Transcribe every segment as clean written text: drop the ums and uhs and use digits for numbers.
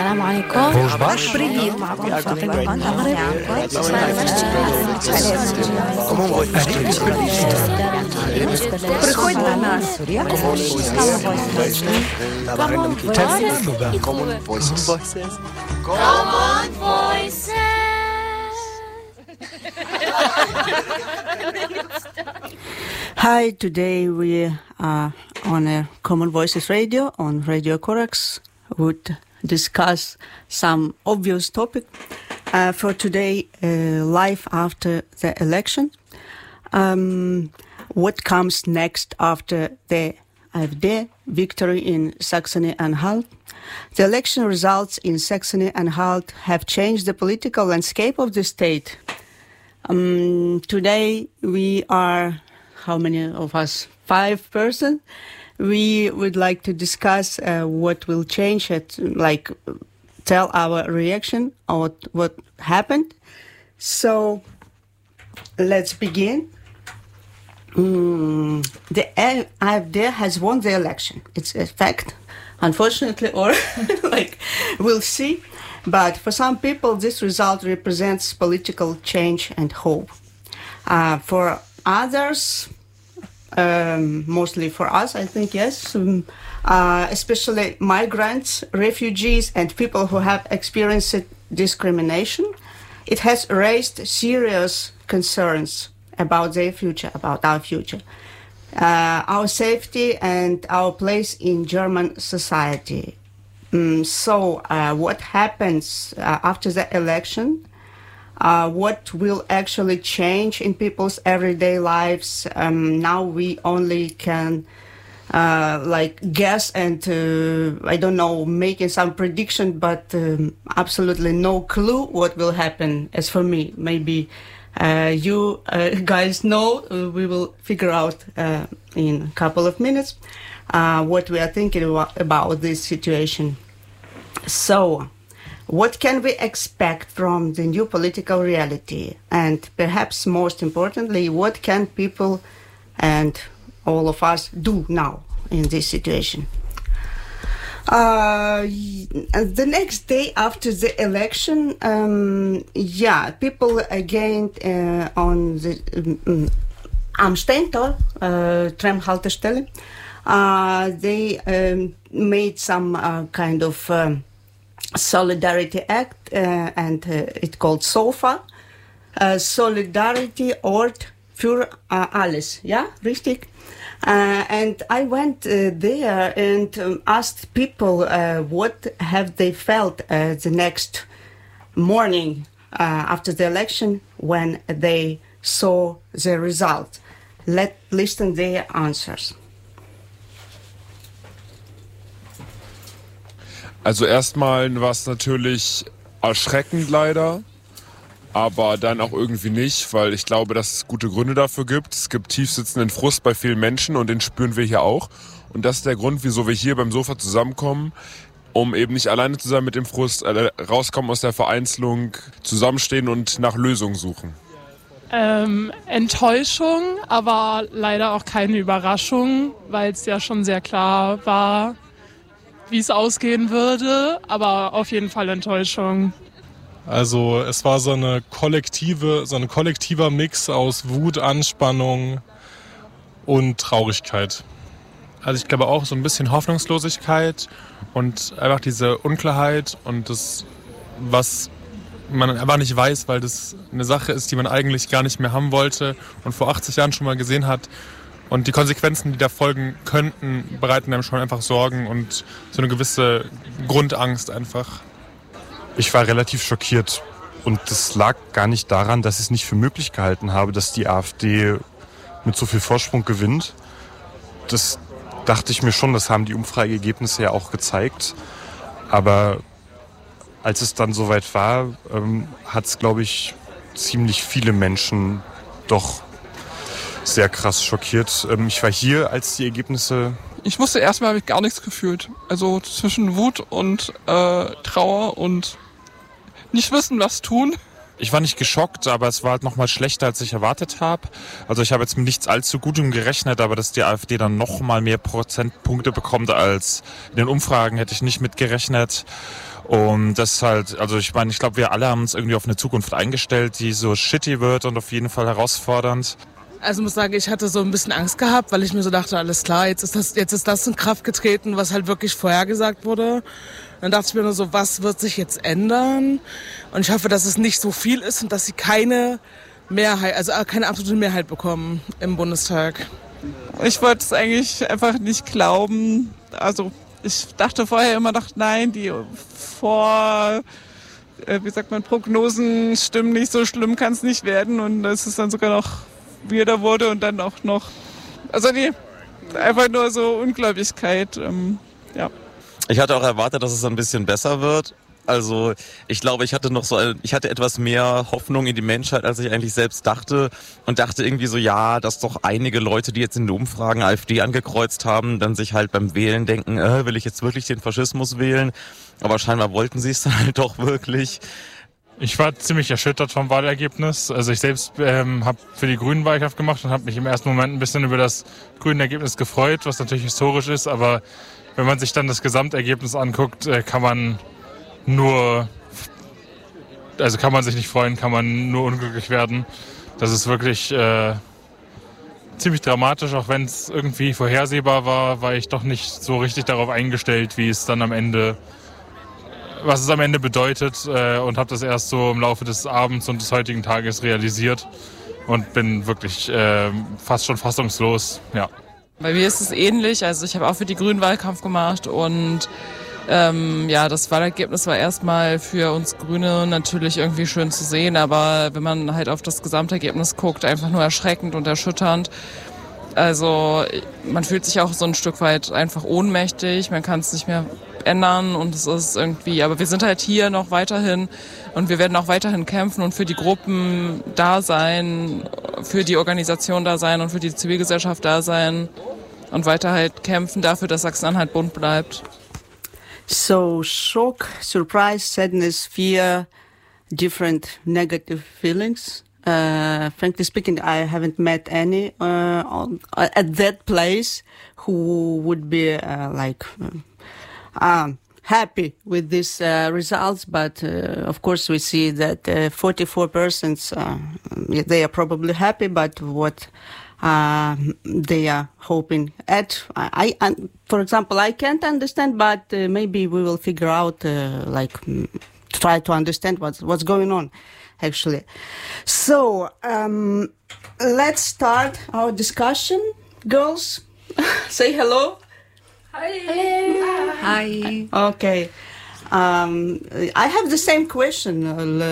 السلام عليكم. Привіт. Приходь до нас. Common Voices. Hi, today we are on a Common Voices radio on Radio Corax. Would discuss some obvious topic for today, life after the election. What comes next after the AfD victory in Saxony-Anhalt? The election results in Saxony-Anhalt have changed the political landscape of the state. Today we are, how many of us? 5 persons. We would like to discuss what will change it, like tell our reaction on what happened. So let's begin. The AfD has won the election. It's a fact, unfortunately, or we'll see. But for some people, this result represents political change and hope. For others, mostly for us, I think, yes, especially migrants, refugees, and people who have experienced discrimination, it has raised serious concerns about their future, about our future, our safety and our place in German society. So what happens after the election? What will actually change in people's everyday lives? Now we only can guess and I don't know, making some prediction, but absolutely no clue what will happen. As for me, maybe you guys know. We will figure out in a couple of minutes what we are thinking about this situation. So, what can we expect from the new political reality? And perhaps most importantly, what can people and all of us do now in this situation? The next day after the election, people again on the Amsteintor, Tramhaltestelle, they made some kind of solidarity act, and it's called SOFA, Solidarity Ort für alles, ja, richtig? And I went there and asked people what have they felt the next morning after the election when they saw the result. Let's listen their answers. Also erstmal war es natürlich erschreckend leider, aber dann auch irgendwie nicht, weil ich glaube, dass es gute Gründe dafür gibt. Es gibt tiefsitzenden Frust bei vielen Menschen und den spüren wir hier auch. Und das ist der Grund, wieso wir hier beim Sofa zusammenkommen, um eben nicht alleine zu sein mit dem Frust, rauskommen aus der Vereinzelung, zusammenstehen und nach Lösungen suchen. Enttäuschung, aber leider auch keine Überraschung, weil es ja schon sehr klar war, wie es ausgehen würde, aber auf jeden Fall Enttäuschung. Also es war so ein kollektiver Mix aus Wut, Anspannung und Traurigkeit. Also ich glaube auch so ein bisschen Hoffnungslosigkeit und einfach diese Unklarheit und das, was man einfach nicht weiß, weil das eine Sache ist, die man eigentlich gar nicht mehr haben wollte und vor 80 Jahren schon mal gesehen hat. Und die Konsequenzen, die da folgen könnten, bereiten einem schon einfach Sorgen und so eine gewisse Grundangst einfach. Ich war relativ schockiert und das lag gar nicht daran, dass ich es nicht für möglich gehalten habe, dass die AfD mit so viel Vorsprung gewinnt. Das dachte ich mir schon, das haben die Umfrageergebnisse ja auch gezeigt. Aber als es dann soweit war, hat es, glaube ich, ziemlich viele Menschen doch sehr krass schockiert. Ich war hier, als die Ergebnisse... Ich wusste erstmal, habe ich gar nichts gefühlt. Also zwischen Wut und Trauer und nicht wissen, was tun. Ich war nicht geschockt, aber es war halt nochmal schlechter, als ich erwartet habe. Also ich habe jetzt mit nichts allzu Gutem gerechnet, aber dass die AfD dann nochmal mehr Prozentpunkte bekommt als in den Umfragen, hätte ich nicht mitgerechnet. Und das ist halt, also ich meine, ich glaube, wir alle haben uns irgendwie auf eine Zukunft eingestellt, die so shitty wird und auf jeden Fall herausfordernd. Also muss sagen, ich hatte so ein bisschen Angst gehabt, weil ich mir so dachte, alles klar, jetzt ist das in Kraft getreten, was halt wirklich vorhergesagt wurde. Dann dachte ich mir nur so, was wird sich jetzt ändern? Und ich hoffe, dass es nicht so viel ist und dass sie keine Mehrheit, also keine absolute Mehrheit bekommen im Bundestag. Ich wollte es eigentlich einfach nicht glauben. Also ich dachte vorher immer noch, nein, die Prognosen stimmen nicht, so schlimm kann es nicht werden. Und dass es dann sogar noch wieder wurde und dann auch noch, also nee, einfach nur so Ungläubigkeit, ja. Ich hatte auch erwartet, dass es ein bisschen besser wird. Also ich glaube, ich hatte etwas mehr Hoffnung in die Menschheit, als ich eigentlich selbst dachte. Und dachte irgendwie so, ja, dass doch einige Leute, die jetzt in den Umfragen AfD angekreuzt haben, dann sich halt beim Wählen denken, will ich jetzt wirklich den Faschismus wählen? Aber scheinbar wollten sie es dann halt doch wirklich. Ich war ziemlich erschüttert vom Wahlergebnis. Also ich selbst habe für die Grünen Wahlkampf gemacht und habe mich im ersten Moment ein bisschen über das grüne Ergebnis gefreut, was natürlich historisch ist. Aber wenn man sich dann das Gesamtergebnis anguckt, kann man sich nicht freuen, kann man nur unglücklich werden. Das ist wirklich ziemlich dramatisch, auch wenn es irgendwie vorhersehbar war ich doch nicht so richtig darauf eingestellt, was es am Ende bedeutet, und habe das erst so im Laufe des Abends und des heutigen Tages realisiert und bin wirklich fast schon fassungslos, ja. Bei mir ist es ähnlich, also ich habe auch für die Grünen Wahlkampf gemacht und das Wahlergebnis war erstmal für uns Grüne natürlich irgendwie schön zu sehen, aber wenn man halt auf das Gesamtergebnis guckt, einfach nur erschreckend und erschütternd. Also man fühlt sich auch so ein Stück weit einfach ohnmächtig, man kann es nicht mehr ändern und es ist irgendwie, aber wir sind halt hier noch weiterhin und wir werden auch weiterhin kämpfen und für die Gruppen da sein, für die Organisation da sein und für die Zivilgesellschaft da sein und weiter halt kämpfen dafür, dass Sachsen-Anhalt bunt bleibt. So, shock, surprise, sadness, fear, different negative feelings. Frankly speaking, I haven't met any at that place who would be happy with these results. But of course, we see that 44%, they are probably happy, but what they are hoping at. For example, I can't understand, but maybe we will figure out, try to understand what's going on, actually. So, let's start our discussion. Girls, say hello. Hi. Hi. Okay. I have the same question,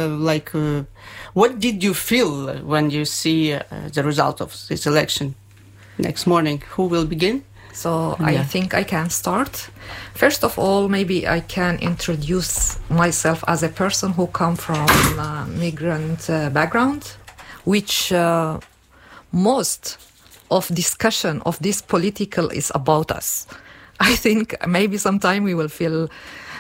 what did you feel when you see the result of this election next morning? Who will begin? So I think I can start. First of all, maybe I can introduce myself as a person who come from migrant background, which most of discussion of this political is about us. I think maybe sometime we will feel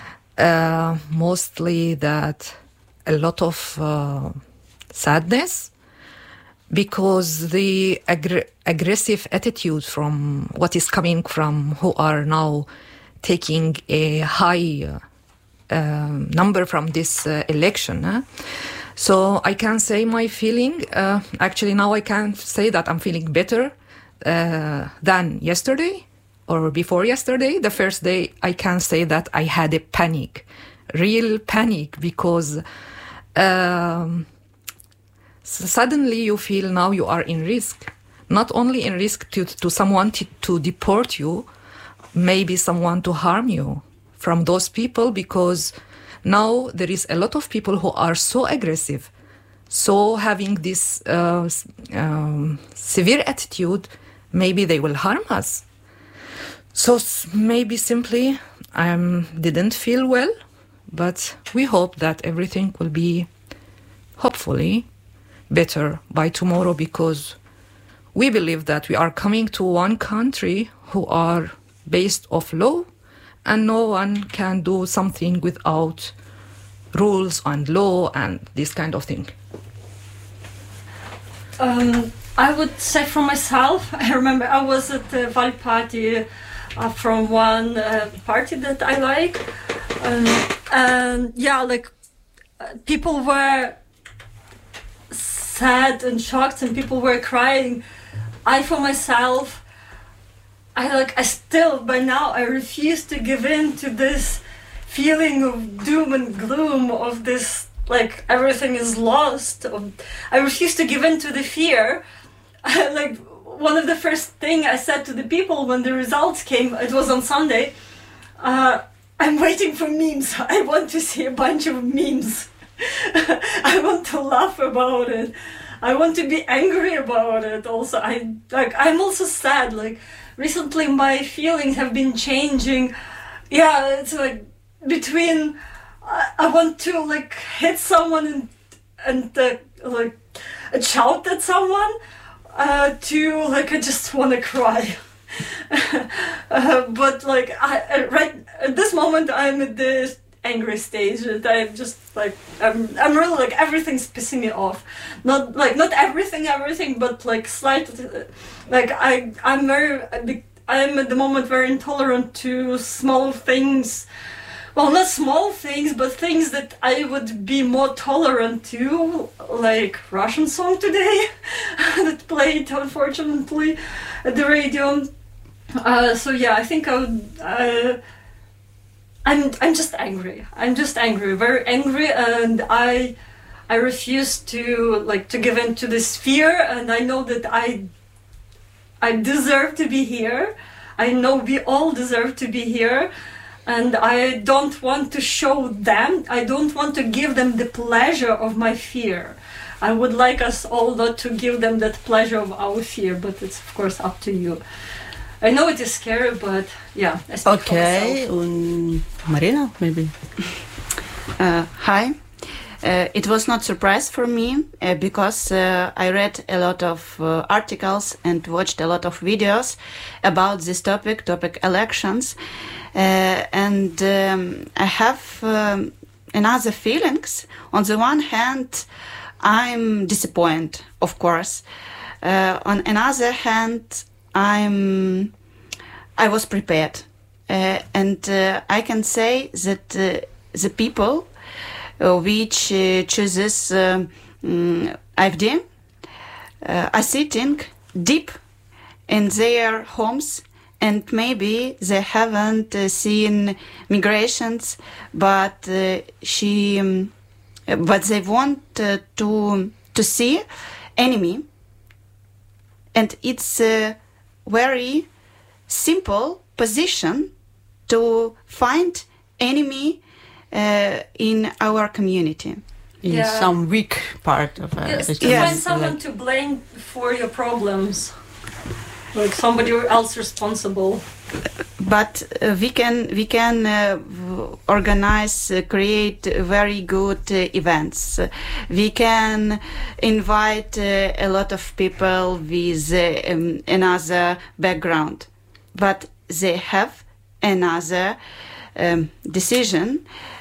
mostly that a lot of sadness because the aggressive attitude from what is coming from who are now taking a high number from this election. So I can say my feeling. Actually, now I can say that I'm feeling better than yesterday or before yesterday. The first day, I can say that I had a panic, real panic, because suddenly you feel now you are in risk. Not only in risk to someone to deport you, maybe someone to harm you from those people, because now there is a lot of people who are so aggressive, so having this severe attitude, maybe they will harm us. So maybe simply I didn't feel well, but we hope that everything will be hopefully better by tomorrow, because we believe that we are coming to one country who are based off law, and no one can do something without rules and law and this kind of thing? I would say for myself, I remember I was at the Val party from one party that I like, and yeah, like people were sad and shocked, and people were crying. I, for myself, I still by now I refuse to give in to this feeling of doom and gloom, of this like everything is lost. I refuse to give in to the fear. Like one of the first thing I said to the people when the results came, it was on Sunday, I'm waiting for memes. I want to see a bunch of memes. I want to laugh about it. I want to be angry about it also. I'm also sad. Like recently my feelings have been changing. Yeah, it's like between I want to like hit someone and like shout at someone, to like I just want to cry. But like right at this moment I'm at this angry stage that I'm just like I'm really like everything's pissing me off. Not everything, but like slightly. Like I'm at the moment very intolerant to small things. Well, not small things, but things that I would be more tolerant to, like Russian song today that played, unfortunately, at the radio. So yeah, I think I would. I'm just angry. I'm just angry, very angry, and I refuse to give in to this fear, and I know that I deserve to be here. I know we all deserve to be here. And I don't want to show them, I don't want to give them the pleasure of my fear. I would like us all not to give them that pleasure of our fear, but it's of course up to you. I know it is scary, but yeah, I speak for myself. Marina, maybe. Hi. It was not surprise for me because I read a lot of articles and watched a lot of videos about this topic elections. And I have another feelings. On the one hand, I'm disappointed, of course. On another hand, I was prepared, and I can say that the people which chooses AfD are sitting deep in their homes. And maybe they haven't seen migrations, but they want to see enemy. And it's a very simple position to find enemy in our community. In some weak part of it. To find someone to blame for your problems. Like somebody else responsible. But we can organize, create very good events. We can invite a lot of people with another background, but they have another decision.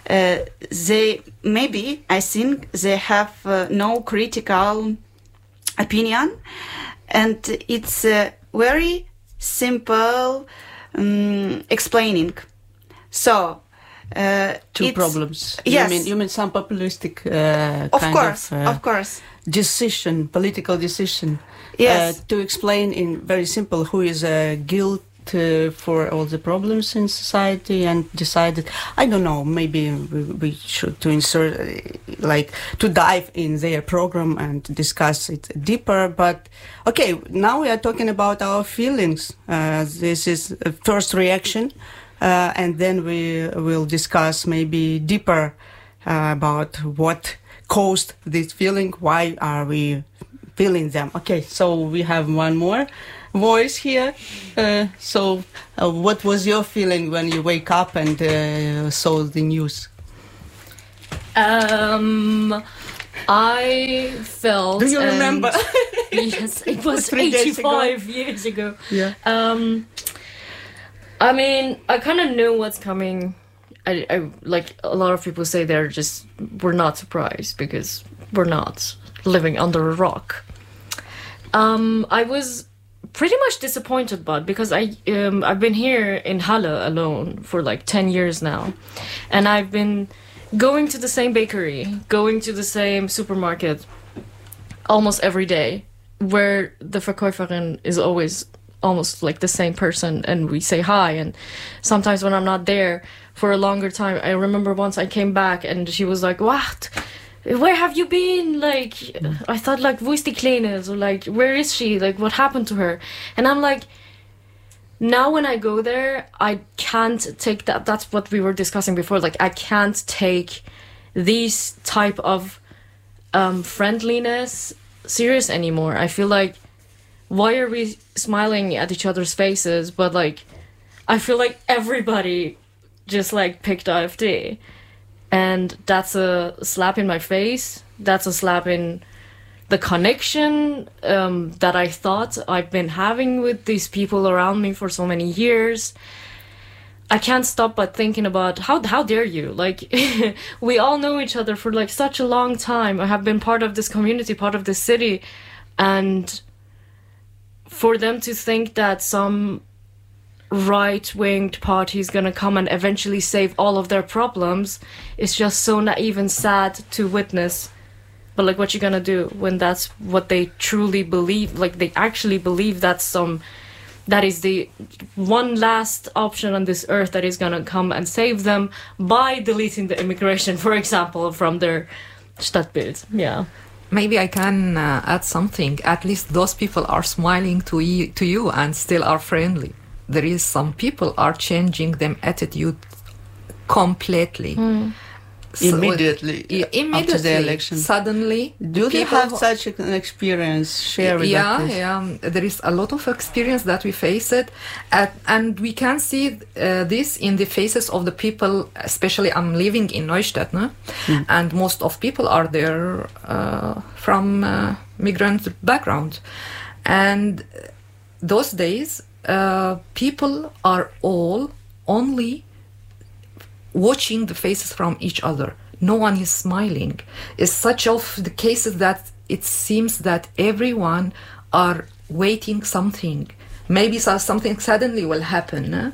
I think they have no critical opinion, and it's very simple explaining. So two problems. Yes. You mean some populistic of course decision, political decision. Yes. To explain in very simple who is guilty for all the problems in society and decided, I don't know, maybe we should to insert, to dive in their program and discuss it deeper. But okay, now we are talking about our feelings. This is a first reaction, and then we will discuss maybe deeper about what caused this feeling, why are we feeling them. Okay, so we have one more voice here. So what was your feeling when you wake up and saw the news? I felt... Do you remember? Yes, it was 85 years ago. Yeah. I mean, I kind of knew what's coming I like a lot of people say we're not surprised because we're not living under a rock. I was pretty much disappointed, but because I've been here in Halle alone for like 10 years now, and I've been going to the same bakery, going to the same supermarket almost every day, where the Verkäuferin is always almost like the same person, and we say hi. And sometimes when I'm not there for a longer time, I remember once I came back and she was like, "What? Where have you been? Like, I thought like, wo ist die Kleine? So like, where is she? Like, what happened to her?" And I'm like, now when I go there, I can't take that. That's what we were discussing before. Like, I can't take these type of friendliness serious anymore. I feel like, why are we smiling at each other's faces? But like, I feel like everybody just like picked AfD. And that's a slap in my face. That's a slap in the connection that I thought I've been having with these people around me for so many years. I can't stop but thinking about how dare you? Like, we all know each other for like such a long time. I have been part of this community, part of this city, and for them to think that some right-winged party is gonna come and eventually save all of their problems is just so naive and sad to witness. But like, what you gonna do when that's what they truly believe? Like, they actually believe that is the one last option on this earth that is gonna come and save them by deleting the immigration, for example, from their Stadtbild. Yeah. Maybe I can add something. At least those people are smiling to you and still are friendly. There is some people are changing them attitude completely. Immediately after the election. Suddenly. Do you have such an experience? Share with us. Yeah. There is a lot of experience that we face it. And we can see this in the faces of the people, especially I'm living in Neustadt, no? And most of people are there from migrant background. And those days, people are all only watching the faces from each other. No one is smiling. It's such of the cases that it seems that everyone are waiting something. Maybe something suddenly will happen.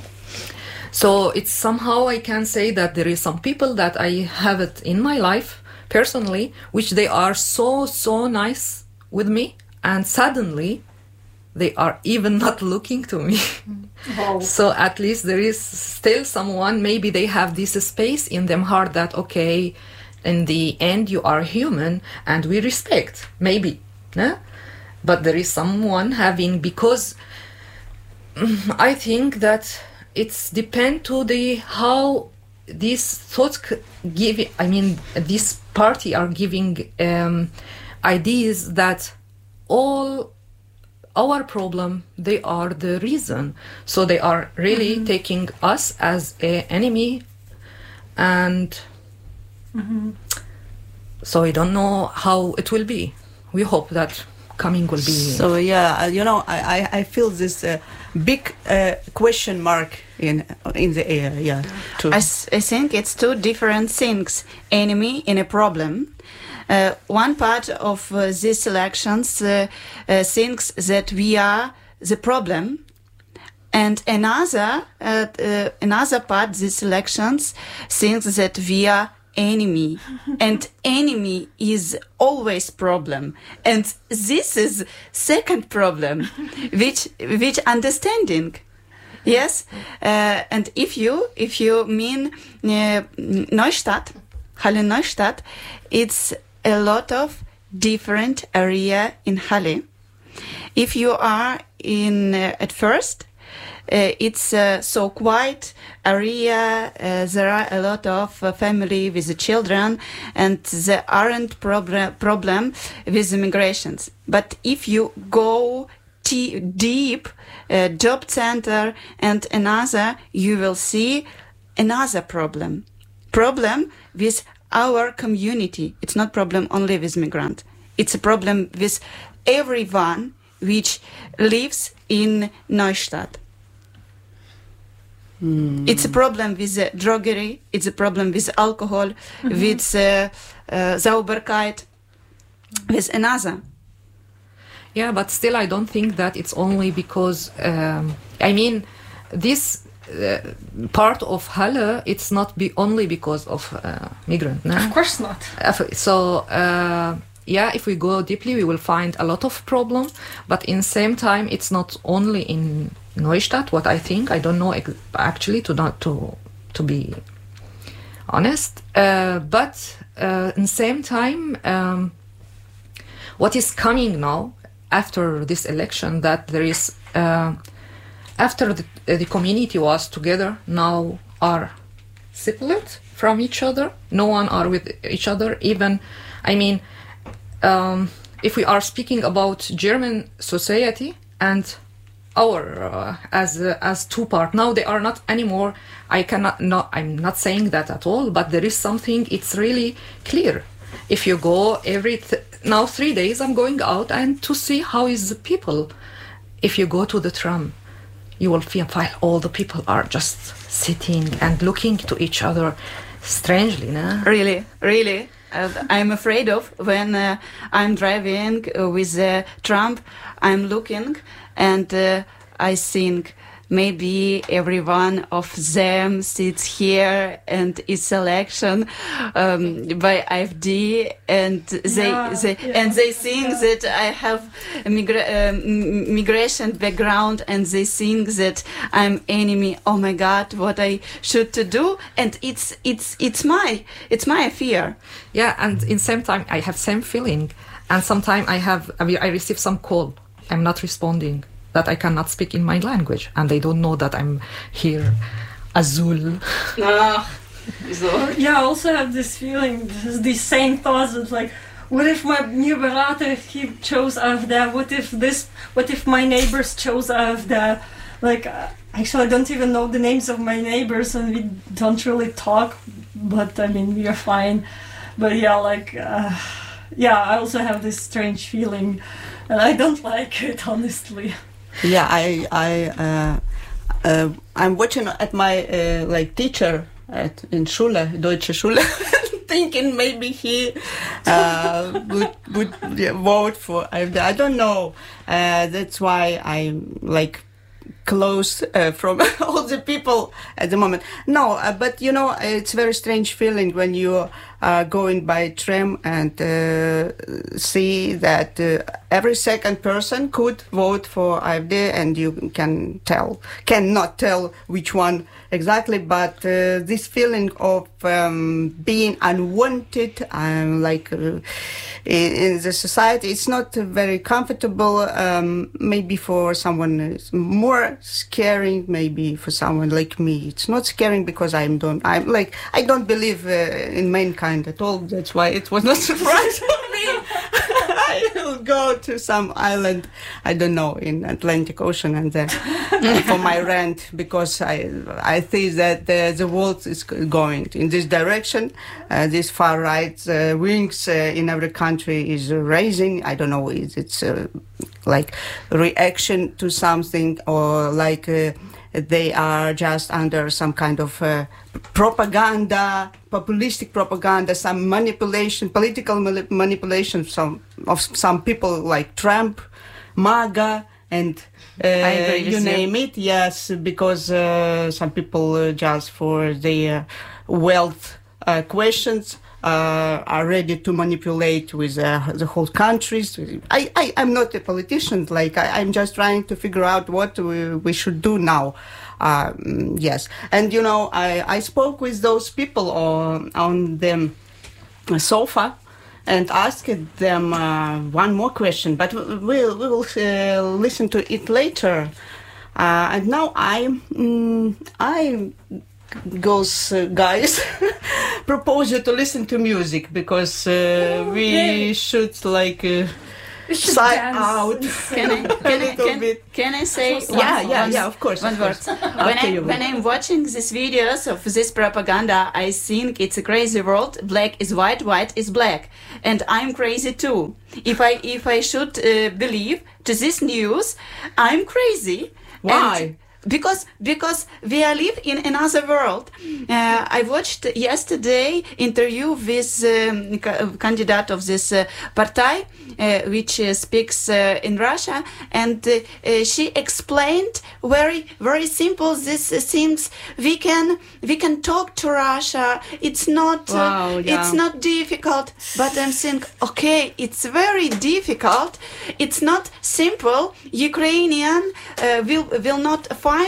So it's somehow I can say that there is some people that I have it in my life personally, which they are so nice with me, and suddenly they are even not looking to me. Wow. So at least there is still someone, maybe they have this space in them heart that, okay, in the end you are human and we respect, maybe. But there is someone having, because I think that it's depend to how these thoughts this party are giving ideas that all our problem, they are the reason. So they are really taking us as an enemy, and so I don't know how it will be. We hope that coming will be. So I feel this big question mark in the air. Yeah, I think it's two different things: enemy and a problem. One part of these elections thinks that we are the problem, and another part these elections thinks that we are enemy, and enemy is always problem, and this is second problem, which understanding. Yes, and if you mean Neustadt, Halle Neustadt, it's a lot of different area in Halle. If you are in at first, it's so quiet area. There are a lot of family with the children, and there aren't problem with immigrations. But if you go deep, job center and another, you will see another problem with our community. It's not problem only with migrant. It's a problem with everyone which lives in Neustadt. It's a problem with druggery, it's a problem with alcohol, with Sauberkeit, with another. Yeah, but still I don't think that it's only because, this part of Halle, it's not only because of migrant. No? Of course not. So, if we go deeply, we will find a lot of problem, but in same time, it's not only in Neustadt, what I think. I don't know actually, to be honest. But in same time, what is coming now after this election, that there is after the community was together, now are separate from each other. No one are with each other. Even, if we are speaking about German society and our as two part, now they are not anymore. I'm not saying that at all, but there is something. It's really clear. If you go now 3 days, I'm going out and to see how is the people. If you go to the tram, you will feel all the people are just sitting and looking to each other strangely, no? Really. I'm afraid of when I'm driving with the tram, I'm looking and I think maybe every one of them sits here and it's election by AfD, and they think that I have a migration background, and they think that I'm enemy. Oh my God, what I should to do? And it's my fear. Yeah, and in same time I have same feeling, and sometimes I receive some call. I'm not responding. That I cannot speak in my language, and they don't know that I'm here, Azul. Yeah, I also have this feeling, these same thoughts of like, what if my new berater, he chose AfD? What if my neighbors chose AfD? Like, actually, I don't even know the names of my neighbors, and we don't really talk, but we are fine. But I also have this strange feeling, and I don't like it, honestly. Yeah, I'm watching at my teacher in Schule, Deutsche Schule, thinking maybe he would vote for AfD. I don't know. That's why I'm close from all the people at the moment. No, but it's a very strange feeling when you are going by tram and see that every second person could vote for AfD, and you cannot tell which one exactly, but this feeling of being unwanted, in the society, it's not very comfortable. Maybe for someone it's more scaring. Maybe for someone like me, it's not scaring because I don't believe in mankind at all. That's why it was not a surprise for me. I will go to some island, I don't know, in Atlantic Ocean, and then for my rent, because I think that the world is going in this direction. This far right wings in every country is raising. I don't know, it's reaction to something, or they are just under some kind of propaganda, populistic propaganda, some manipulation, political manipulation of some people like Trump, MAGA, and you name it. Yes, because some people just for their wealth questions are ready to manipulate with the whole countries. I'm not a politician. I'm just trying to figure out what we should do now. Yes, and I spoke with those people on the sofa and asked them one more question, but we will listen to it later. And now I guys propose you to listen to music, because we should side out. Can I say? Yeah, of course. One word. When I'm watching these videos of this propaganda, I think it's a crazy world. Black is white, white is black, and I'm crazy too. If I should believe to this news, I'm crazy. Why? because we are live in another world. I watched yesterday interview with candidate of this party, which speaks in Russia, and she explained very simple these things. We can talk to Russia. It's not it's not difficult. But I'm saying, okay, it's very difficult. It's not simple. Ukrainian will not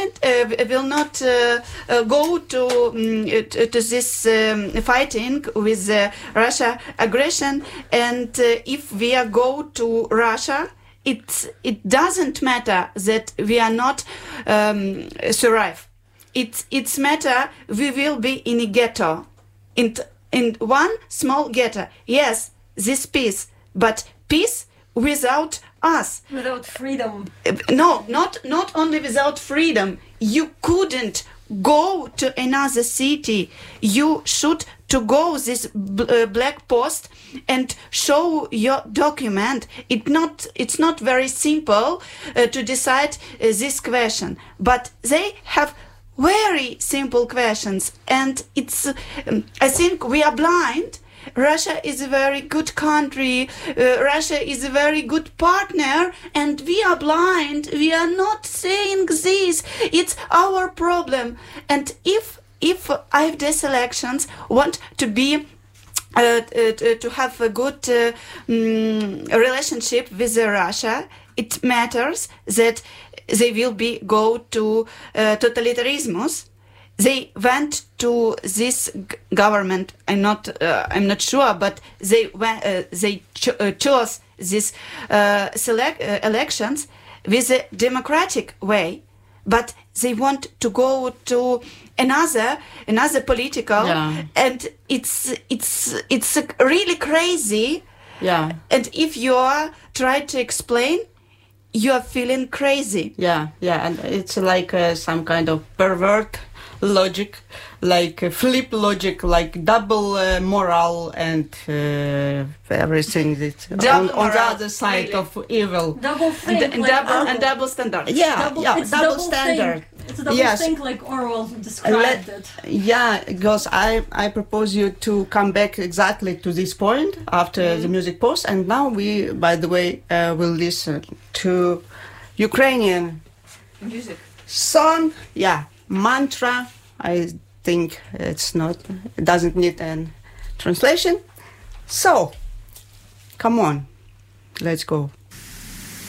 go to this fighting with Russia aggression, and if we are go to Russia, it doesn't matter that we are not survive. It's matter we will be in a ghetto, in one small ghetto. Yes, this peace, but peace without us. Without freedom. No, not only without freedom. You couldn't go to another city. You should to go this black post and show your document. It's not very simple to decide this question, but they have very simple questions, and it's. I think we are blind. Russia is a very good country. Russia is a very good partner, and we are blind. We are not saying this. It's our problem. And if AfD elections want to be to have a good relationship with Russia, it matters that they will go to totalitarianism. They went to this government. I'm not sure, but they chose these elections with a democratic way. But they want to go to another political, and it's really crazy. Yeah. And if you are trying to explain, you are feeling crazy. Yeah, and it's like some kind of pervert logic, like flip logic, like double moral and everything that's on the other side really. Of evil. Double think, and double standard. Double standard. It's a double think, like Orwell described it. Yeah, because I propose you to come back exactly to this point after the music pause, and now we, by the way, will listen to Ukrainian music song. Yeah. Mantra, I think it doesn't need a translation. So, come on, let's go.